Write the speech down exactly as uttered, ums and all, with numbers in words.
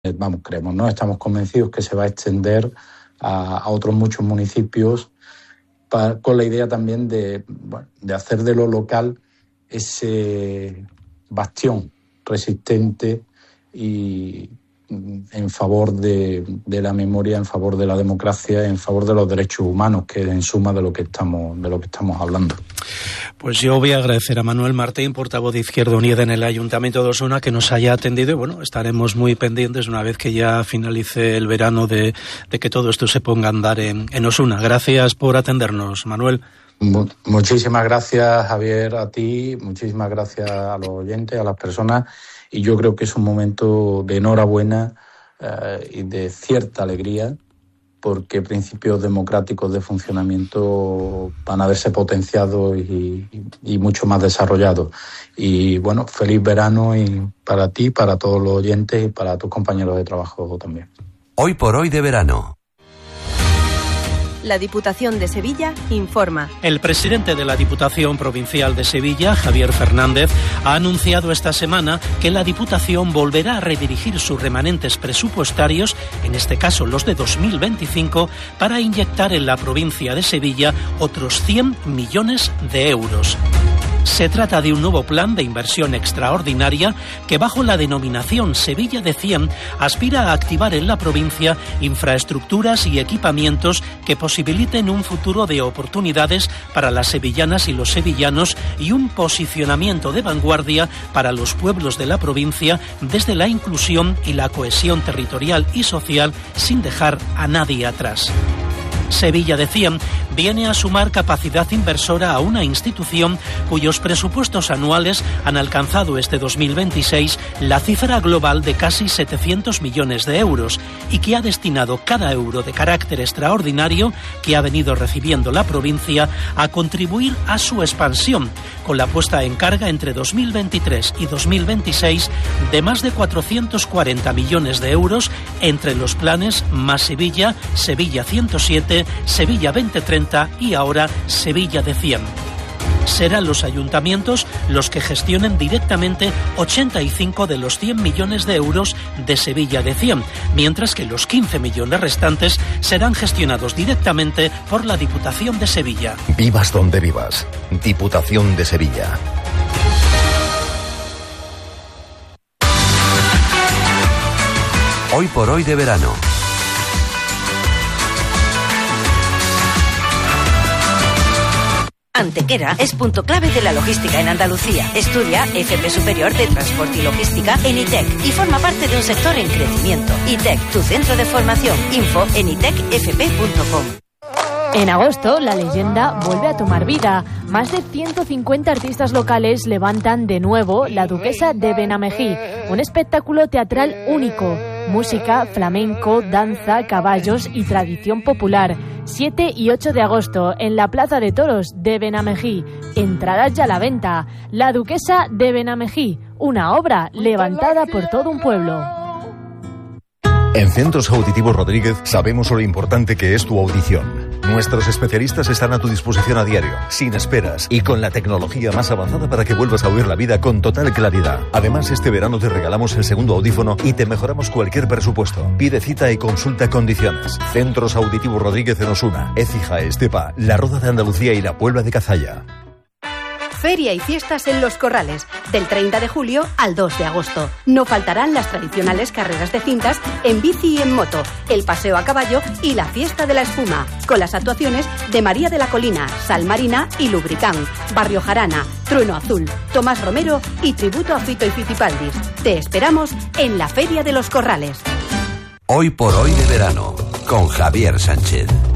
vamos, creemos, ¿no? Estamos convencidos que se va a extender a, a otros muchos municipios para, con la idea también de, bueno, de hacer de lo local ese bastión resistente y en favor de, de la memoria, en favor de la democracia, en favor de los derechos humanos, que es en suma de lo que estamos, de lo que estamos hablando. Pues yo voy a agradecer a Manuel Martín, portavoz de Izquierda Unida en el Ayuntamiento de Osuna, que nos haya atendido y bueno, estaremos muy pendientes una vez que ya finalice el verano de, de que todo esto se ponga a andar en, en Osuna. Gracias por atendernos, Manuel. Muchísimas gracias, Javier, a ti, muchísimas gracias a los oyentes, a las personas, y yo creo que es un momento de enhorabuena eh, y de cierta alegría, porque principios democráticos de funcionamiento van a verse potenciados y, y, y mucho más desarrollados. Y bueno, feliz verano y para ti, para todos los oyentes y para tus compañeros de trabajo también. Hoy por hoy de verano. La Diputación de Sevilla informa. El presidente de la Diputación Provincial de Sevilla, Javier Fernández, ha anunciado esta semana que la Diputación volverá a redirigir sus remanentes presupuestarios, en este caso los de dos mil veinticinco, para inyectar en la provincia de Sevilla otros cien millones de euros. Se trata de un nuevo plan de inversión extraordinaria que, bajo la denominación Sevilla de cien, aspira a activar en la provincia infraestructuras y equipamientos que posibiliten un futuro de oportunidades para las sevillanas y los sevillanos y un posicionamiento de vanguardia para los pueblos de la provincia desde la inclusión y la cohesión territorial y social, sin dejar a nadie atrás. Sevilla de cien viene a sumar capacidad inversora a una institución cuyos presupuestos anuales han alcanzado este dos mil veintiséis la cifra global de casi setecientos millones de euros y que ha destinado cada euro de carácter extraordinario que ha venido recibiendo la provincia a contribuir a su expansión, con la puesta en carga entre dos mil veintitrés y dos mil veintiséis de más de cuatrocientos cuarenta millones de euros entre los planes Más Sevilla, Sevilla ciento siete, Sevilla veinte treinta y ahora Sevilla de cien. Serán los ayuntamientos los que gestionen directamente ochenta y cinco de los cien millones de euros de Sevilla de cien, mientras que los quince millones restantes serán gestionados directamente por la Diputación de Sevilla. Vivas donde vivas. Diputación de Sevilla. Hoy por hoy de verano. Antequera es punto clave de la logística en Andalucía. Estudia F P Superior de Transporte y Logística en I T E C y forma parte de un sector en crecimiento. I T E C, tu centro de formación. Info en i t e c f p punto com. En agosto, la leyenda vuelve a tomar vida. Más de ciento cincuenta artistas locales levantan de nuevo La Duquesa de Benamejí, un espectáculo teatral único. Música, flamenco, danza, caballos y tradición popular. siete y ocho de agosto, en la Plaza de Toros de Benamejí. Entradas ya a la venta. La Duquesa de Benamejí, una obra levantada por todo un pueblo. En Centros Auditivos Rodríguez sabemos lo importante que es tu audición. Nuestros especialistas están a tu disposición a diario, sin esperas y con la tecnología más avanzada para que vuelvas a oír la vida con total claridad. Además, este verano te regalamos el segundo audífono y te mejoramos cualquier presupuesto. Pide cita y consulta condiciones. Centros Auditivos Rodríguez en Osuna, Écija, Estepa, La Roda de Andalucía y La Puebla de Cazalla. Feria y fiestas en Los Corrales, del treinta de julio al dos de agosto. No faltarán las tradicionales carreras de cintas en bici y en moto, el paseo a caballo y la fiesta de la espuma, con las actuaciones de María de la Colina, Sal Marina y Lubricán, Barrio Jarana, Trueno Azul, Tomás Romero y tributo a Fito y Fitipaldis. Te esperamos en la Feria de Los Corrales. Hoy por hoy de verano, con Javier Sánchez.